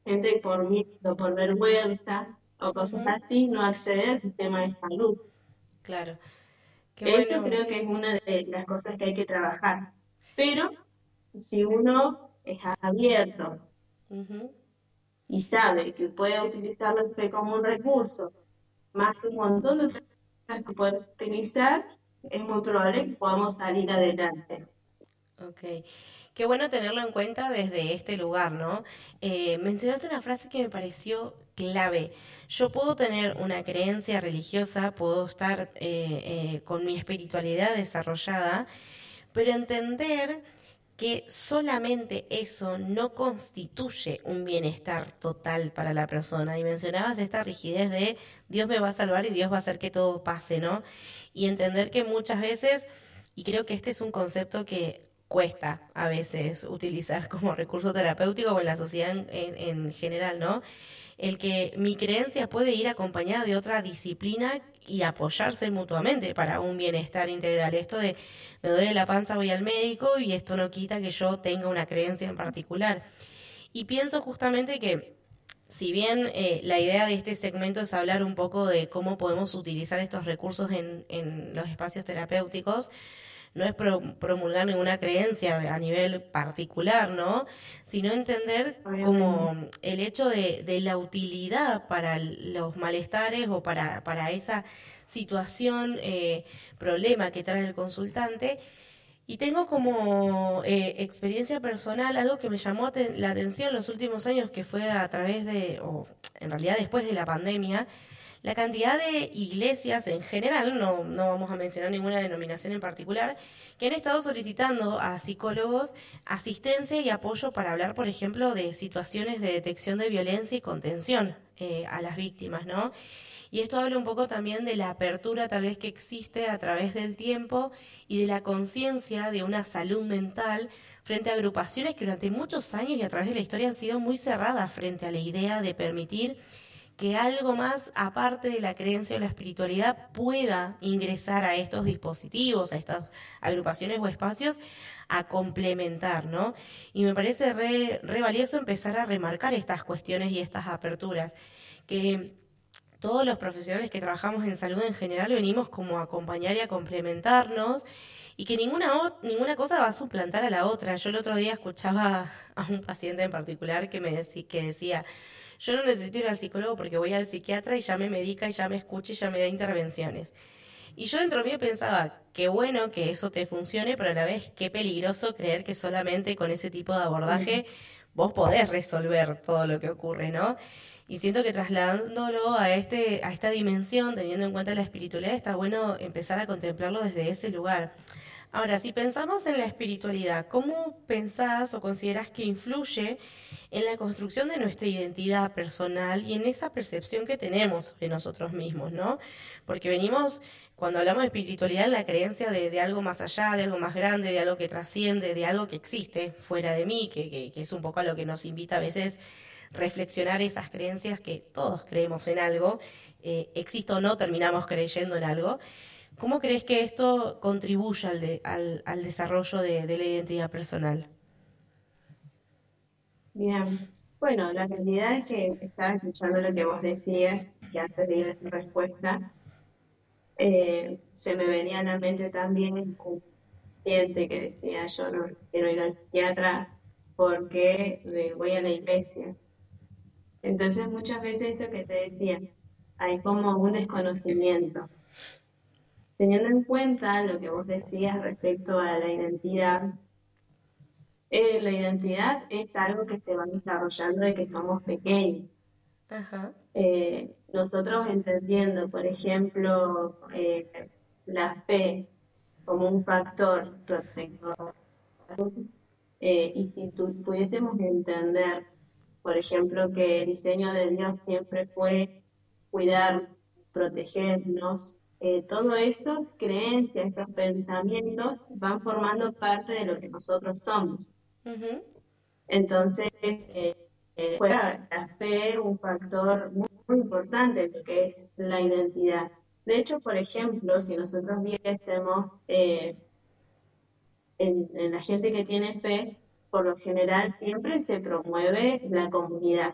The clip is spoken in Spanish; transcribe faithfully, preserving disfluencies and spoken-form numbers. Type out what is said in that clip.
gente que por miedo, por vergüenza o cosas Ujú. así, no accede al sistema de salud. Claro, qué Eso bueno. creo que es una de las cosas que hay que trabajar. Pero si uno es abierto Ujú. y sabe que puede utilizarlo como un recurso, más un montón de otras cosas que puede utilizar, es muy probable que podamos salir adelante. Ok, qué bueno tenerlo en cuenta desde este lugar, ¿no? Eh, mencionaste una frase que me pareció clave. Yo puedo tener una creencia religiosa, puedo estar eh, eh, con mi espiritualidad desarrollada, pero entender que solamente eso no constituye un bienestar total para la persona. Y mencionabas esta rigidez de Dios me va a salvar y Dios va a hacer que todo pase, ¿no? Y entender que muchas veces, y creo que este es un concepto que cuesta a veces utilizar como recurso terapéutico o en la sociedad en, en, en general, ¿no? El que mi creencia puede ir acompañada de otra disciplina y apoyarse mutuamente para un bienestar integral. Esto de me duele la panza, voy al médico y esto no quita que yo tenga una creencia en particular. Y pienso justamente que si bien eh, la idea de este segmento es hablar un poco de cómo podemos utilizar estos recursos en, en los espacios terapéuticos, no es pro- promulgar ninguna creencia a nivel particular, ¿no? Sino entender Obviamente. como el hecho de, de la utilidad para los malestares o para, para esa situación, eh, problema que trae el consultante. Y tengo como eh, experiencia personal algo que me llamó te- la atención los últimos años, que fue a través de, o en realidad después de la pandemia, la cantidad de iglesias en general, no, no vamos a mencionar ninguna denominación en particular, que han estado solicitando a psicólogos asistencia y apoyo para hablar, por ejemplo, de situaciones de detección de violencia y contención eh, a las víctimas, ¿no? Y esto habla un poco también de la apertura tal vez que existe a través del tiempo y de la conciencia de una salud mental frente a agrupaciones que durante muchos años y a través de la historia han sido muy cerradas frente a la idea de permitir que algo más aparte de la creencia o la espiritualidad pueda ingresar a estos dispositivos, a estas agrupaciones o espacios a complementar, ¿no? Y me parece re, re valioso empezar a remarcar estas cuestiones y estas aperturas, que todos los profesionales que trabajamos en salud en general venimos como a acompañar y a complementarnos y que ninguna, o- ninguna cosa va a suplantar a la otra. Yo el otro día escuchaba a un paciente en particular que me decí- que decía, yo no necesito ir al psicólogo porque voy al psiquiatra y ya me medica y ya me escucha y ya me da intervenciones. Y yo dentro mío pensaba, qué bueno que eso te funcione, pero a la vez qué peligroso creer que solamente con ese tipo de abordaje vos podés resolver todo lo que ocurre, ¿no? Y siento que trasladándolo a este, a esta dimensión, teniendo en cuenta la espiritualidad, está bueno empezar a contemplarlo desde ese lugar. Ahora, si pensamos en la espiritualidad, ¿cómo pensás o considerás que influye en la construcción de nuestra identidad personal y en esa percepción que tenemos sobre nosotros mismos, ¿no? Porque venimos, cuando hablamos de espiritualidad, en la creencia de, de algo más allá, de algo más grande, de algo que trasciende, de algo que existe fuera de mí, que, que, que es un poco a lo que nos invita a veces reflexionar esas creencias que todos creemos en algo, eh, exista o no, terminamos creyendo en algo. ¿Cómo crees que esto contribuye al, de- al, al desarrollo de, de la identidad personal? Bien. Bueno, la realidad es que estaba escuchando lo que vos decías, que antes de ir a su respuesta, eh, se me venía a la mente también un paciente que decía, yo no quiero ir al psiquiatra porque me voy a la iglesia. Entonces, muchas veces esto que te decía, hay como un desconocimiento. Teniendo en cuenta lo que vos decías respecto a la identidad, eh, la identidad es algo que se va desarrollando de que somos pequeños. Ajá. Eh, nosotros entendiendo, por ejemplo, eh, la fe como un factor protector, eh, y si tu- pudiésemos entender, por ejemplo, que el diseño de Dios siempre fue cuidar, protegernos, eh, todo eso, creencias, esos pensamientos van formando parte de lo que nosotros somos. Ujú. Entonces, eh, eh, juega la fe un factor muy, muy importante en lo que es la identidad. De hecho, por ejemplo, si nosotros viésemos eh, en, en la gente que tiene fe, por lo general siempre se promueve la comunidad.